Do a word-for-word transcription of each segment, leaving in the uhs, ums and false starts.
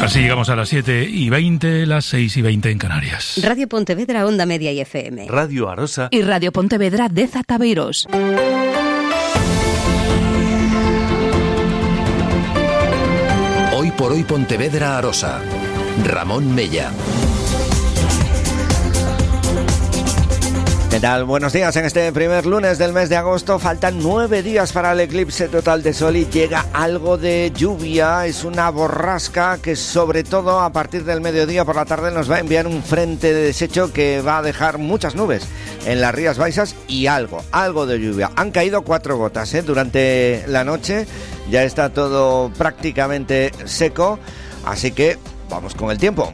Así llegamos a las siete y veinte, las seis y veinte en Canarias. Radio Pontevedra, Onda Media y F M. Radio Arosa. Y Radio Pontevedra de Zataveiros. Hoy por hoy Pontevedra Arosa. Ramón Mella. ¿Qué tal? Buenos días. En este primer lunes del mes de agosto faltan nueve días para el eclipse total de sol y llega algo de lluvia. Es una borrasca que sobre todo a partir del mediodía por la tarde nos va a enviar un frente de desecho que va a dejar muchas nubes en las Rías Baixas y algo, algo de lluvia. Han caído cuatro gotas ¿eh? durante la noche. Ya está todo prácticamente seco, así que vamos con el tiempo.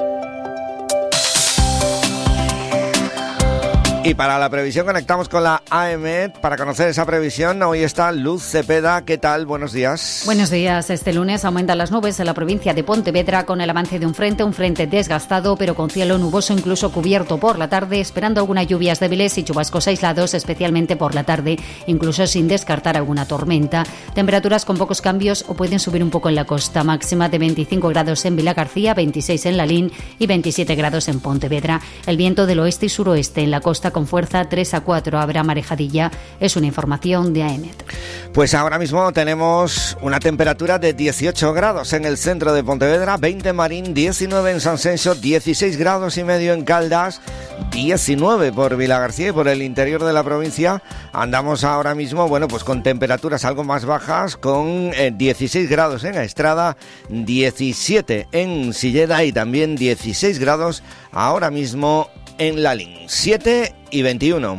Y para la previsión conectamos con la AEMET para conocer esa previsión. Hoy está Luz Cepeda. ¿Qué tal? Buenos días. Buenos días. Este lunes aumentan las nubes en la provincia de Pontevedra con el avance de un frente, un frente desgastado, pero con cielo nuboso incluso cubierto por la tarde, esperando algunas lluvias débiles y chubascos aislados, especialmente por la tarde, incluso sin descartar alguna tormenta. Temperaturas con pocos cambios o pueden subir un poco en la costa, máxima de veinticinco grados en Vilagarcía, veintiséis en Lalín y veintisiete grados en Pontevedra. El viento del oeste y suroeste en la costa con fuerza tres a cuatro, habrá marejadilla. Es una información de AEMET. Pues ahora mismo tenemos una temperatura de dieciocho grados en el centro de Pontevedra, veinte en Marín, diecinueve en Sanxenxo, dieciséis grados y medio en Caldas, diecinueve por Vilagarcía y por el interior de la provincia. Andamos ahora mismo, bueno, pues con temperaturas algo más bajas, con eh, dieciséis grados en Aestrada, diecisiete en Silleda y también dieciséis grados ahora mismo en Lalín, siete y veintiuno.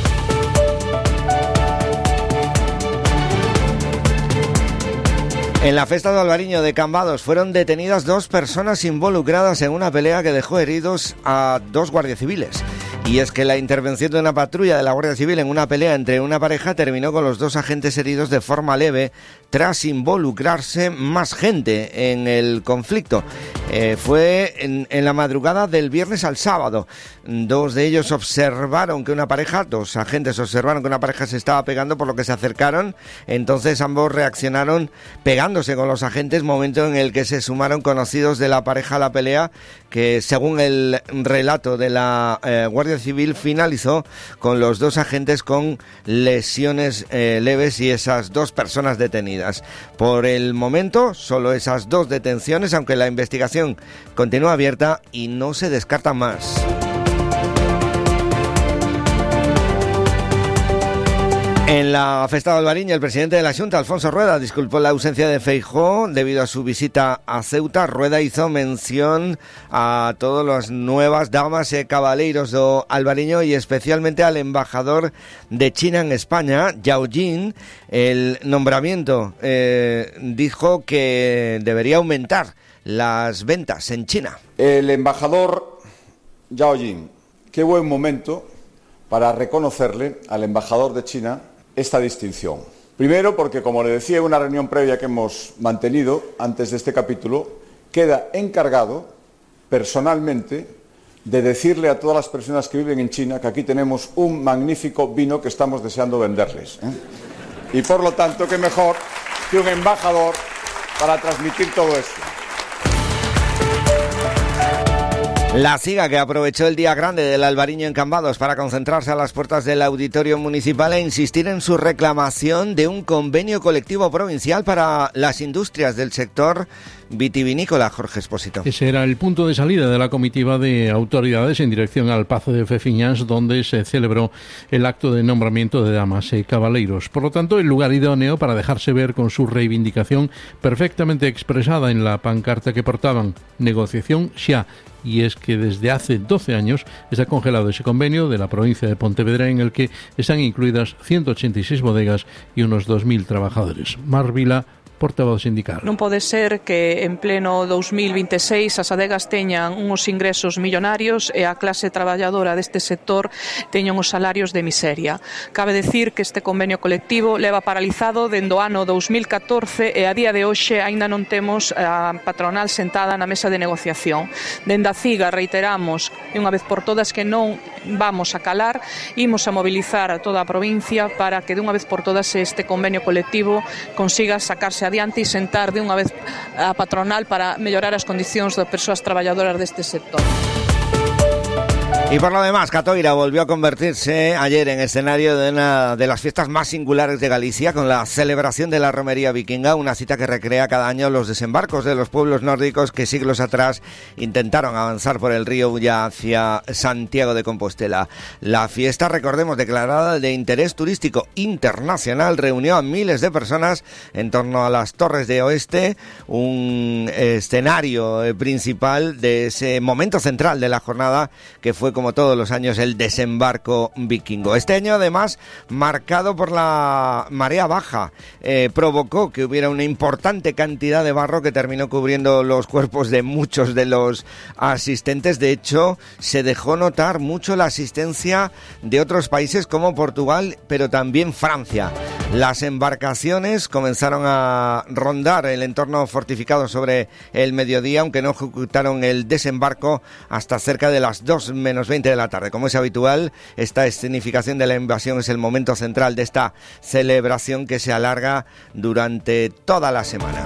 En la Festa do Albariño de Cambados fueron detenidas dos personas involucradas en una pelea que dejó heridos a dos guardias civiles. Y es que la intervención de una patrulla de la Guardia Civil en una pelea entre una pareja terminó con los dos agentes heridos de forma leve tras involucrarse más gente en el conflicto. Eh, fue en, en la madrugada del viernes al sábado. Dos de ellos observaron que una pareja, dos agentes observaron que una pareja se estaba pegando, por lo que se acercaron. Entonces ambos reaccionaron pegándose con los agentes, momento en el que se sumaron conocidos de la pareja a la pelea, que según el relato de la eh, Guardia Civil finalizó con los dos agentes con lesiones eh, leves y esas dos personas detenidas. Por el momento, solo esas dos detenciones, aunque la investigación continúa abierta y no se descarta más. En la Festa do Albariño, el presidente de la Xunta, Alfonso Rueda, disculpó la ausencia de Feijóo debido a su visita a Ceuta. Rueda hizo mención a todas las nuevas damas e cabaleiros do Albariño y especialmente al embajador de China en España, Yao Jin. El nombramiento eh, dijo que debería aumentar las ventas en China. El embajador Yao Jin, qué buen momento para reconocerle al embajador de China esta distinción. Primero, porque, como le decía en una reunión previa que hemos mantenido antes de este capítulo, queda encargado personalmente de decirle a todas las personas que viven en China que aquí tenemos un magnífico vino que estamos deseando venderles, ¿eh? Y por lo tanto, qué mejor que un embajador para transmitir todo esto. La SIGA, que aprovechó el día grande del Albariño en Cambados para concentrarse a las puertas del auditorio municipal e insistir en su reclamación de un convenio colectivo provincial para las industrias del sector vitivinícola. Jorge Expósito. Ese era el punto de salida de la comitiva de autoridades en dirección al Pazo de Fefiñás, donde se celebró el acto de nombramiento de damas y cabaleiros. Por lo tanto, el lugar idóneo para dejarse ver con su reivindicación perfectamente expresada en la pancarta que portaban: negociación xa. Y es que desde hace doce años está congelado ese convenio de la provincia de Pontevedra en el que están incluidas ciento ochenta y seis bodegas y unos dos mil trabajadores. Mar Vila, portavoz sindical. Non pode ser que en pleno dos mil vinte e seis as adegas teñan uns ingresos millonarios e a clase traballadora deste sector teñan os salarios de miseria. Cabe decir que este convenio colectivo leva paralizado dende o ano dos mil catorce e a día de hoxe aínda non temos a patronal sentada na mesa de negociación. Dende a CIGA reiteramos de unha vez por todas que non vamos a calar, imos a mobilizar a toda a provincia para que de unha vez por todas este convenio colectivo consiga sacarse adiante e sentar de unha vez a patronal para mellorar as condicións das persoas traballadoras deste sector. Y por lo demás, Catoira volvió a convertirse ayer en escenario de una de las fiestas más singulares de Galicia, con la celebración de la romería vikinga, una cita que recrea cada año los desembarcos de los pueblos nórdicos que siglos atrás intentaron avanzar por el río Ulla hacia Santiago de Compostela. La fiesta, recordemos, declarada de interés turístico internacional, reunió a miles de personas en torno a las Torres de Oeste, un escenario principal de ese momento central de la jornada que fue, como todos los años, el desembarco vikingo. Este año, además, marcado por la marea baja, eh, provocó que hubiera una importante cantidad de barro que terminó cubriendo los cuerpos de muchos de los asistentes. De hecho, se dejó notar mucho la asistencia de otros países como Portugal, pero también Francia. Las embarcaciones comenzaron a rondar el entorno fortificado sobre el mediodía, aunque no ejecutaron el desembarco hasta cerca de las dos menos veinte de la tarde. Como es habitual, esta escenificación de la invasión es el momento central de esta celebración que se alarga durante toda la semana.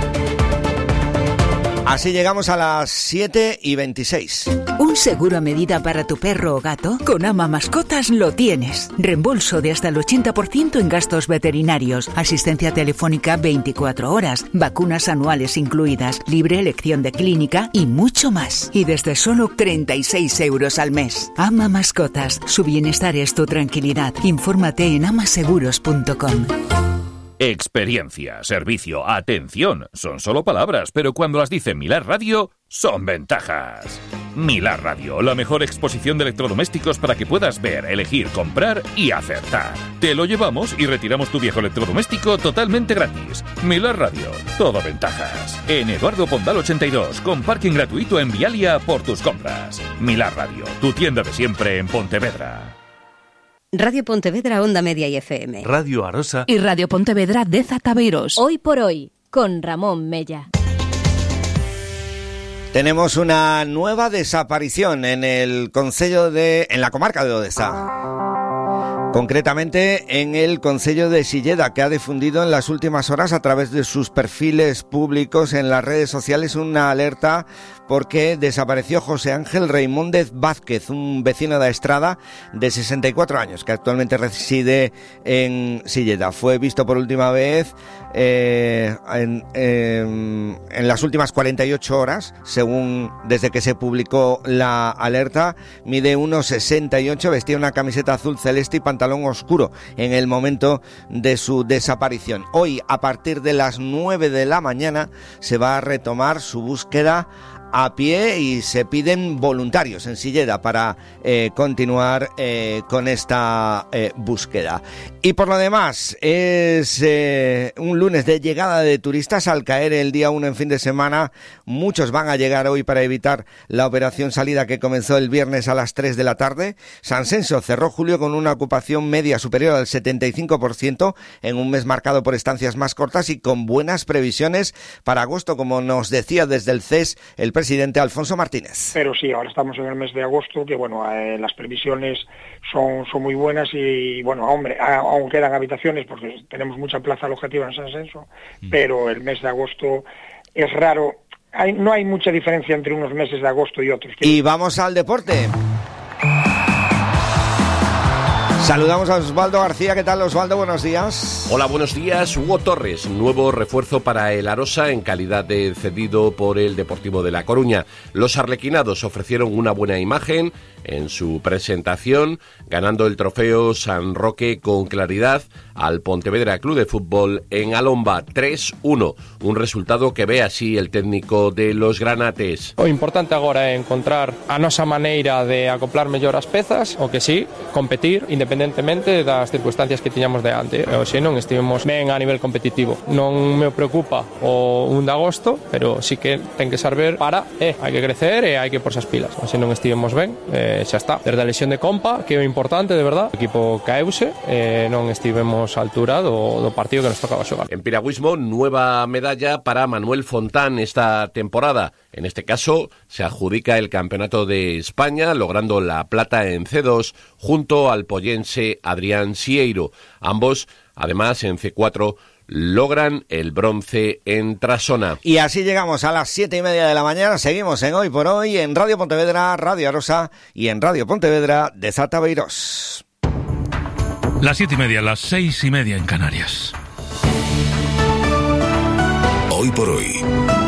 Así llegamos a las siete y veintiséis. ¿Un seguro a medida para tu perro o gato? Con Ama Mascotas lo tienes. Reembolso de hasta el ochenta por ciento en gastos veterinarios, asistencia telefónica veinticuatro horas, vacunas anuales incluidas, libre elección de clínica y mucho más. Y desde solo treinta y seis euros al mes. Ama Mascotas. Su bienestar es tu tranquilidad. Infórmate en amaseguros punto com. Experiencia, servicio, atención, son solo palabras, pero cuando las dice Milar Radio, son ventajas. Milar Radio, la mejor exposición de electrodomésticos para que puedas ver, elegir, comprar y acertar. Te lo llevamos y retiramos tu viejo electrodoméstico totalmente gratis. Milar Radio, todo ventajas. En Eduardo Pondal ochenta y dos, con parking gratuito en Vialia por tus compras. Milar Radio, tu tienda de siempre en Pontevedra. Radio Pontevedra, Onda Media y F M. Radio Arosa. Y Radio Pontevedra de Zataveiros. Hoy por hoy, con Ramón Mella. Tenemos una nueva desaparición en el concello de, en la comarca de Odesa. Concretamente en el concello de Silleda, que ha difundido en las últimas horas a través de sus perfiles públicos en las redes sociales una alerta porque desapareció José Ángel Reimóndez Vázquez, un vecino de Estrada de sesenta y cuatro años que actualmente reside en Silleda. Fue visto por última vez eh, en, eh, en las últimas cuarenta y ocho horas, según desde que se publicó la alerta. Mide uno sesenta y ocho, vestía una camiseta azul celeste y pantalón oscuro en el momento de su desaparición. Hoy, a partir de las nueve de la mañana, se va a retomar su búsqueda a pie y se piden voluntarios en Silleda para eh, continuar eh, con esta eh, búsqueda. Y por lo demás, es eh, un lunes de llegada de turistas. Al caer el día uno en fin de semana, muchos van a llegar hoy para evitar la operación salida que comenzó el viernes a las tres de la tarde. San Senso cerró julio con una ocupación media superior al setenta y cinco por ciento en un mes marcado por estancias más cortas y con buenas previsiones para agosto, como nos decía desde el C E S el presidente Alfonso Martínez. Pero sí, ahora estamos en el mes de agosto, que bueno, eh, las previsiones son, son muy buenas y bueno, hombre, aún quedan habitaciones porque tenemos mucha plaza alojativa en San Senso, mm. pero el mes de agosto es raro, hay, no hay mucha diferencia entre unos meses de agosto y otros. Y vamos al deporte. Saludamos a Osvaldo García. ¿Qué tal, Osvaldo? Buenos días. Hola, buenos días. Hugo Torres, nuevo refuerzo para el Arosa en calidad de cedido por el Deportivo de La Coruña. Los arlequinados ofrecieron una buena imagen en su presentación, ganando el trofeo San Roque con claridad al Pontevedra Club de Fútbol en Alomba, tres uno, un resultado que ve así el técnico de los granates. O importante agora é encontrar a nosa maneira de acoplar mellor as pezas, o que sí, competir independentemente das circunstancias que tiñamos de ante, ou se non estivemos ben a nivel competitivo. Non me preocupa o un de agosto, pero sí que ten que saber para, eh, hai que crecer e hai que porse as pilas, ou se non estivemos ben, eh, xa está. Desde a lesión de Compa, que é importante, de verdad, o equipo caeuse, eh, non estivemos a altura do, do partido que nos tocaba xogar. En piragüismo, nueva medalla para Manuel Fontán esta temporada. En este caso, se adjudica el Campeonato de España, logrando la plata en C dos junto al pollense Adrián Sieiro. Ambos, además, en C cuatro logran el bronce en Trasona. Y así llegamos a las siete y media de la mañana. Seguimos en Hoy por Hoy en Radio Pontevedra, Radio Arosa y en Radio Pontevedra de Zata Beirós. Las siete y media, las seis y media en Canarias. Hoy por Hoy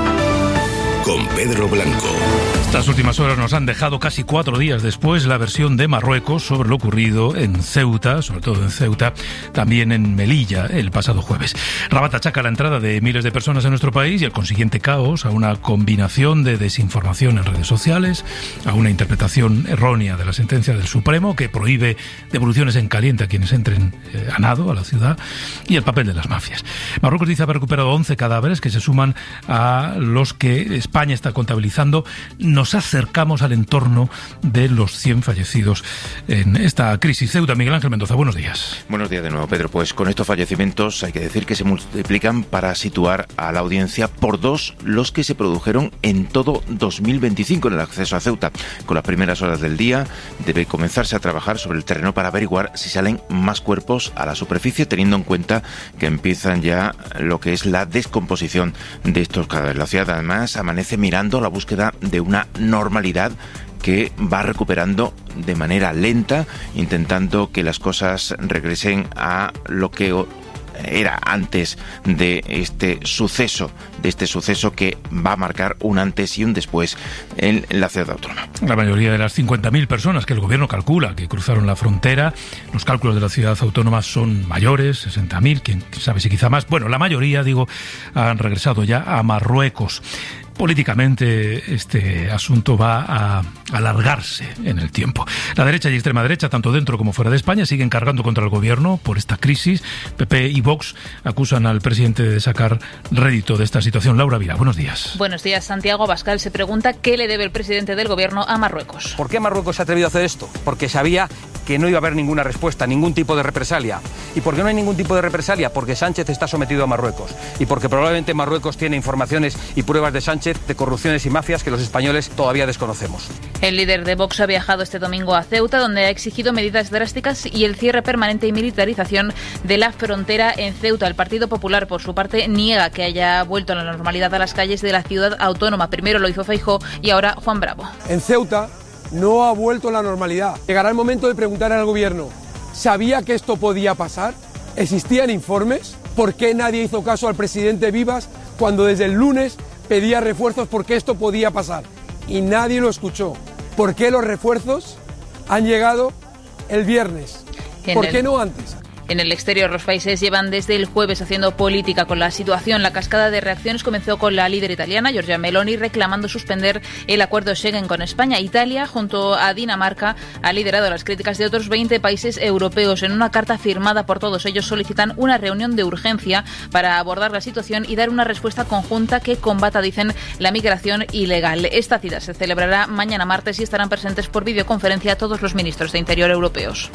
con Pedro Blanco. Estas últimas horas nos han dejado casi cuatro días después la versión de Marruecos sobre lo ocurrido en Ceuta, sobre todo en Ceuta, también en Melilla el pasado jueves. Rabat achaca la entrada de miles de personas en nuestro país y el consiguiente caos a una combinación de desinformación en redes sociales, a una interpretación errónea de la sentencia del Supremo que prohíbe devoluciones en caliente a quienes entren eh, a nado a la ciudad, y el papel de las mafias. Marruecos dice haber recuperado once cadáveres que se suman a los que España está contabilizando. Nos acercamos al entorno de los cien fallecidos en esta crisis. Ceuta, Miguel Ángel Mendoza, buenos días. Buenos días de nuevo, Pedro. Pues con estos fallecimientos hay que decir que se multiplican para situar a la audiencia por dos los que se produjeron en todo dos mil veinticinco en el acceso a Ceuta. Con las primeras horas del día debe comenzarse a trabajar sobre el terreno para averiguar si salen más cuerpos a la superficie, teniendo en cuenta que empiezan ya lo que es la descomposición de estos cadáveres. La ciudad además amanece mirando la búsqueda de una normalidad que va recuperando de manera lenta, intentando que las cosas regresen a lo que era antes de este suceso, de este suceso que va a marcar un antes y un después en la ciudad autónoma. La mayoría de las cincuenta mil personas que el gobierno calcula que cruzaron la frontera, los cálculos de la ciudad autónoma son mayores, sesenta mil, quién sabe si quizá más. Bueno, la mayoría, digo, han regresado ya a Marruecos. Políticamente este asunto va a alargarse en el tiempo. La derecha y extrema derecha, tanto dentro como fuera de España, siguen cargando contra el gobierno por esta crisis. P P y Vox acusan al presidente de sacar rédito de esta situación. Laura Vila, buenos días. Buenos días. Santiago Abascal se pregunta qué le debe el presidente del gobierno a Marruecos. ¿Por qué Marruecos se ha atrevido a hacer esto? Porque sabía que no iba a haber ninguna respuesta, ningún tipo de represalia. ¿Y por qué no hay ningún tipo de represalia? Porque Sánchez está sometido a Marruecos. Y porque probablemente Marruecos tiene informaciones y pruebas de Sánchez de corrupciones y mafias que los españoles todavía desconocemos. El líder de Vox ha viajado este domingo a Ceuta, donde ha exigido medidas drásticas y el cierre permanente y militarización de la frontera en Ceuta. El Partido Popular, por su parte, niega que haya vuelto a la normalidad a las calles de la ciudad autónoma. Primero lo hizo Feijóo y ahora Juan Bravo. En Ceuta no ha vuelto a la normalidad. Llegará el momento de preguntar al gobierno, ¿sabía que esto podía pasar? ¿Existían informes? ¿Por qué nadie hizo caso al presidente Vivas cuando desde el lunes pedía refuerzos porque esto podía pasar? Y nadie lo escuchó. ¿Por qué los refuerzos han llegado el viernes? ¿Por qué no antes? En el exterior, los países llevan desde el jueves haciendo política con la situación. La cascada de reacciones comenzó con la líder italiana, Giorgia Meloni, reclamando suspender el acuerdo Schengen con España. Italia, junto a Dinamarca, ha liderado las críticas de otros veinte países europeos. En una carta firmada por todos ellos solicitan una reunión de urgencia para abordar la situación y dar una respuesta conjunta que combata, dicen, la migración ilegal. Esta cita se celebrará mañana martes y estarán presentes por videoconferencia todos los ministros de Interior europeos.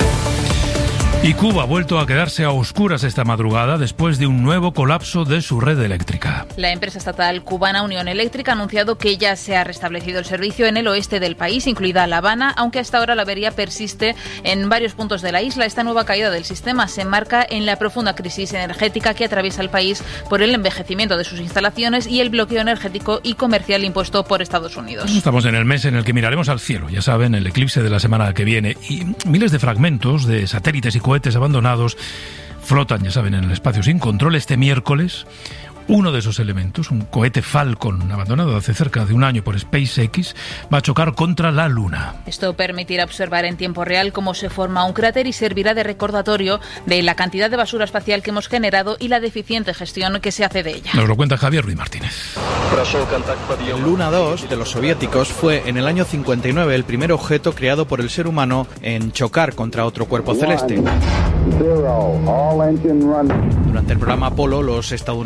Y Cuba ha vuelto a quedarse a oscuras esta madrugada después de un nuevo colapso de su red eléctrica. La empresa estatal cubana Unión Eléctrica ha anunciado que ya se ha restablecido el servicio en el oeste del país, incluida La Habana, aunque hasta ahora la avería persiste en varios puntos de la isla. Esta nueva caída del sistema se enmarca en la profunda crisis energética que atraviesa el país por el envejecimiento de sus instalaciones y el bloqueo energético y comercial impuesto por Estados Unidos. Estamos en el mes en el que miraremos al cielo, ya saben, el eclipse de la semana que viene, y miles de fragmentos de satélites y cohetes abandonados flotan, ya saben, en el espacio sin control. Este miércoles, uno de esos elementos, un cohete Falcon abandonado hace cerca de un año por SpaceX, va a chocar contra la Luna. Esto permitirá observar en tiempo real cómo se forma un cráter y servirá de recordatorio de la cantidad de basura espacial que hemos generado y la deficiente gestión que se hace de ella. Nos lo cuenta Javier Ruiz Martínez. El Luna dos de los soviéticos fue en el año cincuenta y nueve el primer objeto creado por el ser humano en chocar contra otro cuerpo celeste. Durante el programa Apolo, los estadounidenses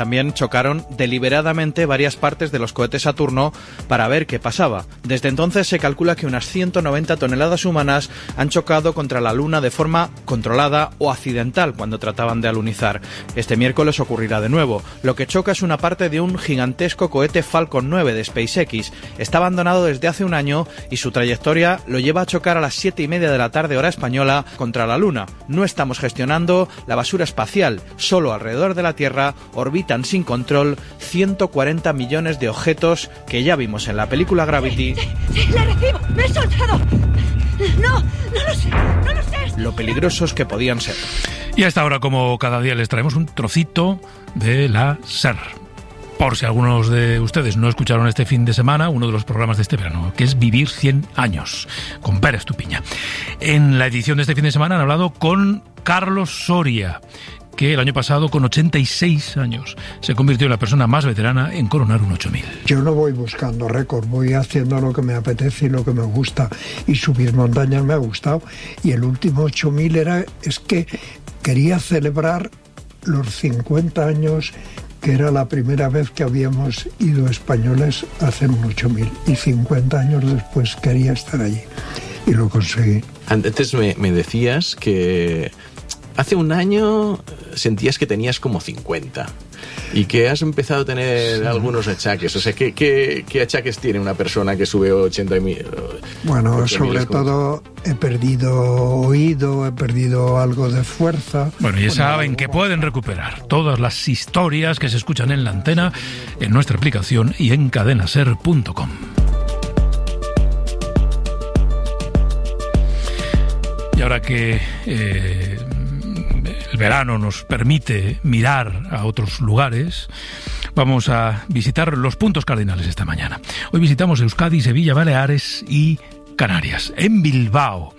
también chocaron deliberadamente varias partes de los cohetes Saturno para ver qué pasaba. Desde entonces se calcula que unas ciento noventa toneladas humanas han chocado contra la Luna de forma controlada o accidental cuando trataban de alunizar. Este miércoles ocurrirá de nuevo. Lo que choca es una parte de un gigantesco cohete Falcon nueve de SpaceX. Está abandonado desde hace un año y su trayectoria lo lleva a chocar a las siete y media de la tarde hora española contra la Luna. No estamos gestionando la basura espacial. Solo alrededor de la Tierra orbitan sin control ciento cuarenta millones de objetos que ya vimos en la película Gravity. Sí, sí, sí, la recibo. Me he soltado. No, no lo sé, no lo sé. Lo peligrosos que podían ser. Y a esta hora, como cada día, les traemos un trocito de la SER. Por si algunos de ustedes no escucharon este fin de semana uno de los programas de este verano, que es Vivir cien años, con Pérez Tupiña. En la edición de este fin de semana han hablado con Carlos Soria, que el año pasado, con ochenta y seis años, se convirtió en la persona más veterana en coronar un ocho mil. Yo no voy buscando récord, voy haciendo lo que me apetece y lo que me gusta, y subir montañas me ha gustado, y el último ocho mil era, es que quería celebrar los cincuenta años, que era la primera vez que habíamos ido españoles a hacer un ocho mil, y cincuenta años después quería estar allí, y lo conseguí. Antes me, me decías que hace un año sentías que tenías como cincuenta y que has empezado a tener sí. algunos achaques. O sea, ¿qué, qué, qué achaques tiene una persona que sube ochenta mil? Bueno, sobre todo he perdido oído, he perdido algo de fuerza. Bueno, y saben que pueden recuperar todas las historias que se escuchan en la antena en nuestra aplicación y en cadenaser punto com. Y ahora que eh, el verano nos permite mirar a otros lugares, vamos a visitar los puntos cardinales esta mañana. Hoy visitamos Euskadi, Sevilla, Baleares y Canarias. En Bilbao,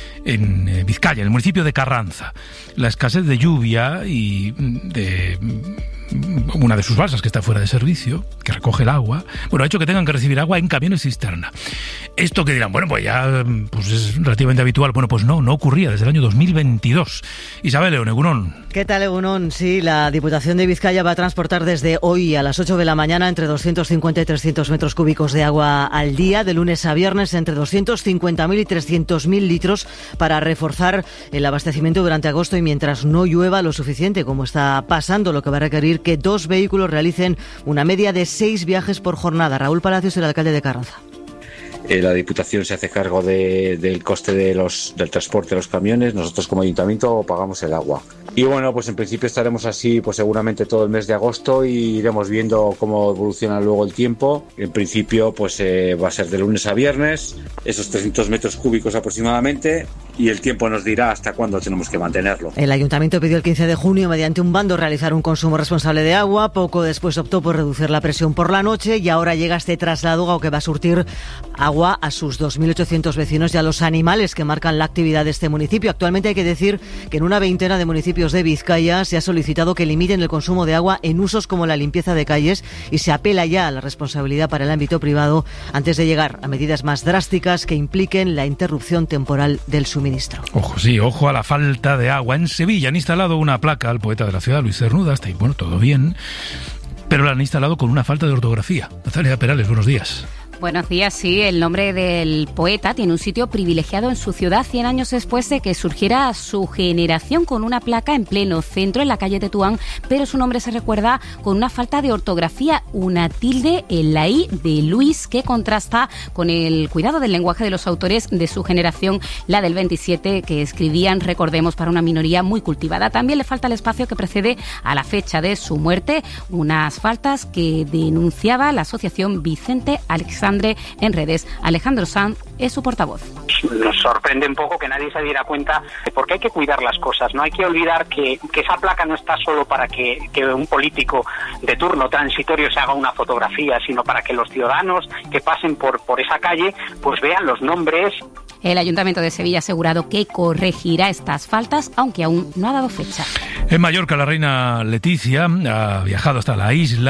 en Vizcaya, en el municipio de Carranza, la escasez de lluvia y de una de sus balsas que está fuera de servicio, que recoge el agua, bueno, ha hecho que tengan que recibir agua en camiones cisterna. Esto que dirán, bueno, pues ya pues es relativamente habitual. Bueno, pues no, no ocurría desde el año dos mil veintidós. Isabel León, Egunon. ¿Qué tal, Egunon? Sí, la Diputación de Vizcaya va a transportar desde hoy a las ocho de la mañana entre doscientos cincuenta y trescientos metros cúbicos de agua al día, de lunes a viernes entre doscientos cincuenta mil y trescientos mil litros, para reforzar el abastecimiento durante agosto y mientras no llueva lo suficiente, como está pasando, lo que va a requerir que dos vehículos realicen una media de seis viajes por jornada. Raúl Palacios, el alcalde de Carranza. Eh, la Diputación se hace cargo de, del coste de los, del transporte de los camiones. Nosotros como ayuntamiento pagamos el agua. Y bueno, pues en principio estaremos así pues seguramente todo el mes de agosto y iremos viendo cómo evoluciona luego el tiempo. En principio pues eh, va a ser de lunes a viernes, esos trescientos metros cúbicos aproximadamente, y el tiempo nos dirá hasta cuándo tenemos que mantenerlo. El ayuntamiento pidió el quince de junio mediante un bando realizar un consumo responsable de agua. Poco después optó por reducir la presión por la noche y ahora llega este traslado que va a surtir agua a sus dos mil ochocientos vecinos y a los animales que marcan la actividad de este municipio. Actualmente hay que decir que en una veintena de municipios de Vizcaya se ha solicitado que limiten el consumo de agua en usos como la limpieza de calles y se apela ya a la responsabilidad para el ámbito privado antes de llegar a medidas más drásticas que impliquen la interrupción temporal del suministro. Ojo, sí, ojo a la falta de agua. En Sevilla han instalado una placa al poeta de la ciudad, Luis Cernuda, hasta ahí, bueno, todo bien, pero la han instalado con una falta de ortografía. Natalia Perales, buenos días. Buenos días, sí. El nombre del poeta tiene un sitio privilegiado en su ciudad cien años después de que surgiera su generación, con una placa en pleno centro, en la calle Tetuán, pero su nombre se recuerda con una falta de ortografía, una tilde en la I de Luis, que contrasta con el cuidado del lenguaje de los autores de su generación, la del veintisiete, que escribían, recordemos, para una minoría muy cultivada. También le falta el espacio que precede a la fecha de su muerte, unas faltas que denunciaba la asociación Vicente Alexandre en redes. Alejandro Sanz es su portavoz. Nos sorprende un poco que nadie se diera cuenta de por qué hay que cuidar las cosas. No hay que olvidar que, que esa placa no está solo para que, que un político de turno transitorio se haga una fotografía, sino para que los ciudadanos que pasen por, por esa calle pues vean los nombres. El Ayuntamiento de Sevilla ha asegurado que corregirá estas faltas, aunque aún no ha dado fecha. En Mallorca, la reina Leticia ha viajado hasta la isla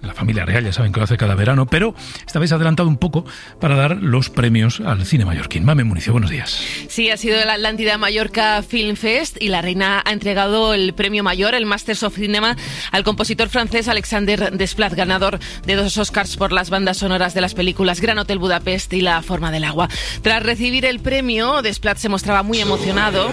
La familia real, ya saben que lo hace cada verano, pero esta vez ha adelantado un poco para dar los premios al cine mallorquín. Mame Municio, buenos días. Sí, ha sido el Atlántida Mallorca Film Fest y la reina ha entregado el premio mayor, el Masters of Cinema, al compositor francés Alexander Desplat, ganador de dos Oscars por las bandas sonoras de las películas Gran Hotel Budapest y La Forma del Agua. Tras recibir el premio, Desplat se mostraba muy emocionado.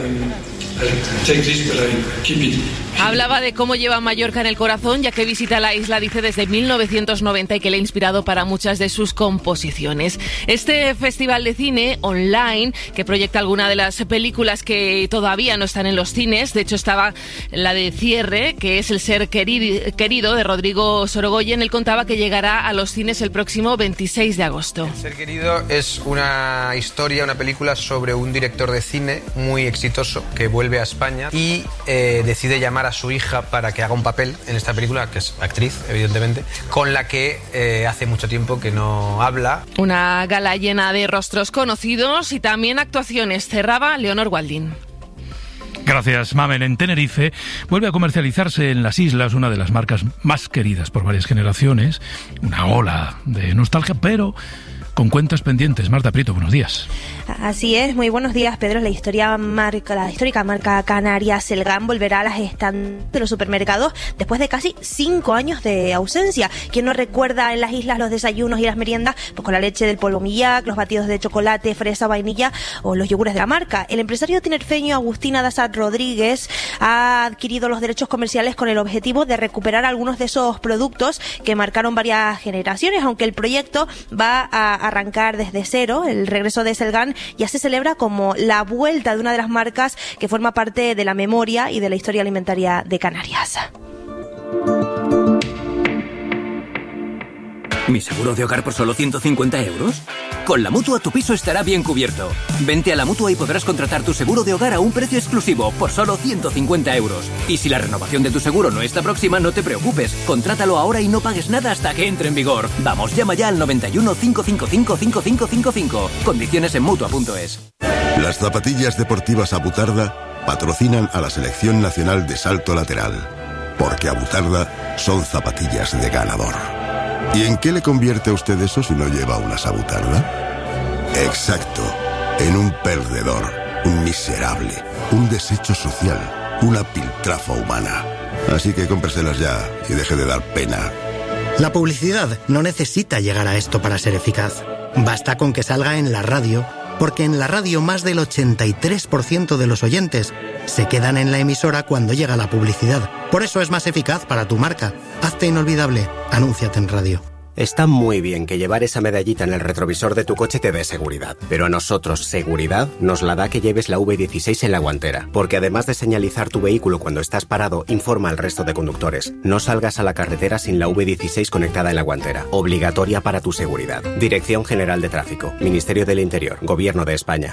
Hablaba de cómo lleva Mallorca en el corazón, ya que visita la isla, dice, desde mil novecientos noventa y que le ha inspirado para muchas de sus composiciones. Este festival de cine online, que proyecta alguna de las películas que todavía no están en los cines, de hecho estaba la de cierre, que es El ser querido, de Rodrigo Sorogoyen. Él contaba que llegará a los cines el próximo veintiséis de agosto. El ser querido es una historia, una película sobre un director de cine muy exitoso que vuelve a España y eh, decide llamar a su hija para que haga un papel en esta película, que es actriz, evidentemente, con la que eh, hace mucho tiempo que no habla. Una gala llena de rostros conocidos y también actuaciones. Cerraba Leonor Waldin. Gracias, Mamen. En Tenerife vuelve a comercializarse en las islas una de las marcas más queridas por varias generaciones. Una ola de nostalgia, pero con cuentas pendientes. Marta Prieto, buenos días. Así es, muy buenos días, Pedro. La historia marca, la histórica marca canaria Selgán volverá a las estantes de los supermercados después de casi cinco años de ausencia. ¿Quién no recuerda en las islas los desayunos y las meriendas? Pues con la leche del polvo Millac, los batidos de chocolate, fresa, vainilla o los yogures de la marca. El empresario tinerfeño Agustín Adasat Rodríguez ha adquirido los derechos comerciales con el objetivo de recuperar algunos de esos productos que marcaron varias generaciones, aunque el proyecto va a arrancar desde cero. El regreso de Selgán ya se celebra como la vuelta de una de las marcas que forma parte de la memoria y de la historia alimentaria de Canarias. ¿Mi seguro de hogar por solo ciento cincuenta euros? Con la Mutua tu piso estará bien cubierto. Vente a la Mutua y podrás contratar tu seguro de hogar a un precio exclusivo por solo ciento cincuenta euros. Y si la renovación de tu seguro no está próxima, no te preocupes. Contrátalo ahora y no pagues nada hasta que entre en vigor. Vamos, llama ya al noventa y uno, cinco cinco cinco, cinco cinco cinco cinco. Condiciones en Mutua punto es. Las zapatillas deportivas Abutarda patrocinan a la Selección Nacional de Salto Lateral. Porque Abutarda son zapatillas de ganador. ¿Y en qué le convierte a usted eso si no lleva una Abutarda? Exacto, en un perdedor, un miserable, un desecho social, una piltrafa humana. Así que cómpreselas ya y deje de dar pena. La publicidad no necesita llegar a esto para ser eficaz. Basta con que salga en la radio, porque en la radio más del ochenta y tres por ciento de los oyentes se quedan en la emisora cuando llega la publicidad. Por eso es más eficaz para tu marca. Hazte inolvidable. Anúnciate en radio. Está muy bien que llevar esa medallita en el retrovisor de tu coche te dé seguridad. Pero a nosotros, seguridad, nos la da que lleves la V dieciséis en la guantera. Porque además de señalizar tu vehículo cuando estás parado, informa al resto de conductores. No salgas a la carretera sin la V dieciséis conectada en la guantera. Obligatoria para tu seguridad. Dirección General de Tráfico. Ministerio del Interior. Gobierno de España.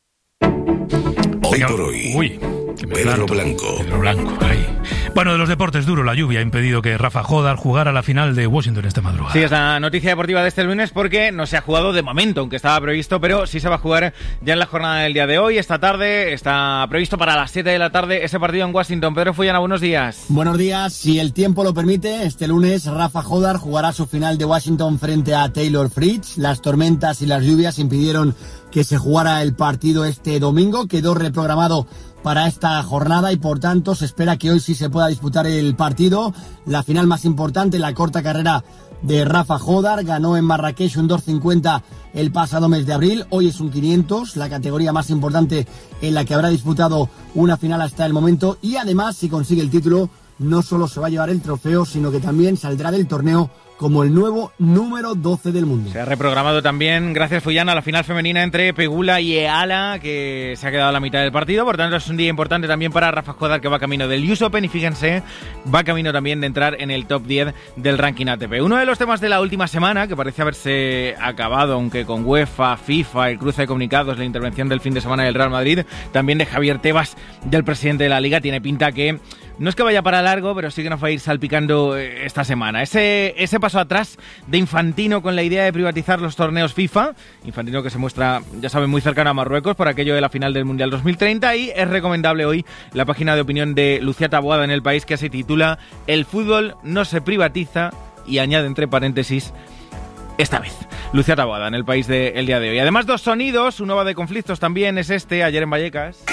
Hoy Venga, por hoy. Uy. Pedro Blanco. Pedro Blanco, ahí. Bueno, de los deportes duro, la lluvia ha impedido que Rafa Jodar jugara la final de Washington esta madrugada. Sí, es la noticia deportiva de este lunes porque no se ha jugado de momento, aunque estaba previsto, pero sí se va a jugar ya en la jornada del día de hoy. Esta tarde está previsto para las siete de la tarde ese partido en Washington. Pedro Fullana, buenos días. Buenos días. Si el tiempo lo permite, este lunes Rafa Jodar jugará su final de Washington frente a Taylor Fritz. Las tormentas y las lluvias impidieron que se jugara el partido este domingo. Quedó reprogramado para esta jornada y por tanto se espera que hoy sí se pueda disputar el partido. La final más importante, la corta carrera de Rafa Jodar, ganó en Marrakech un dos cincuenta el pasado mes de abril, hoy es un quinientos, la categoría más importante en la que habrá disputado una final hasta el momento y además si consigue el título no solo se va a llevar el trofeo sino que también saldrá del torneo como el nuevo número doce del mundo. Se ha reprogramado también, gracias Fullana, la final femenina entre Pegula y Eala, que se ha quedado a la mitad del partido, por tanto es un día importante también para Rafa Jodar, que va camino del U S Open y fíjense, va camino también de entrar en el top diez del ranking A T P. Uno de los temas de la última semana, que parece haberse acabado, aunque con UEFA, FIFA, el cruce de comunicados, la intervención del fin de semana del Real Madrid, también de Javier Tebas, del presidente de la Liga, tiene pinta que no es que vaya para largo, pero sí que nos va a ir salpicando esta semana. Ese, ese paso atrás de Infantino con la idea de privatizar los torneos FIFA. Infantino que se muestra, ya saben, muy cercano a Marruecos por aquello de la final del Mundial dos mil treinta. Y es recomendable hoy la página de opinión de Lucía Taboada en El País, que se titula "El fútbol no se privatiza, y añade entre paréntesis esta vez. Lucía Taboada en El País del día de hoy. Además, dos sonidos, uno va de conflictos también, es este, ayer en Vallecas.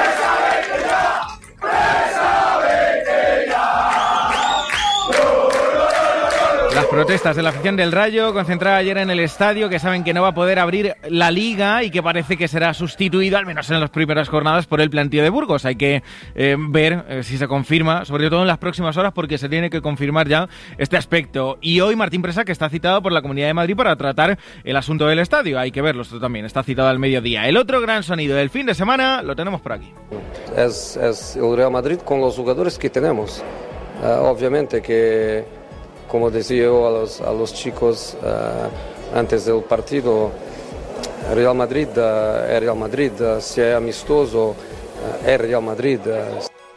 Las protestas de la afición del Rayo, concentrada ayer en el estadio, que saben que no va a poder abrir la Liga y que parece que será sustituido, al menos en las primeras jornadas, por el plantío de Burgos. Hay que eh, ver eh, si se confirma, sobre todo en las próximas horas, porque se tiene que confirmar ya este aspecto. Y hoy Martín Presa, que está citado por la Comunidad de Madrid para tratar el asunto del estadio. Hay que verlo, esto también está citado al mediodía. El otro gran sonido del fin de semana lo tenemos por aquí. Es, es el Real Madrid con los jugadores que tenemos. Uh, obviamente que... Como decía yo a los, a los chicos uh, antes del partido, Real Madrid uh, es Real Madrid, uh, si es amistoso, uh, es Real Madrid. Uh.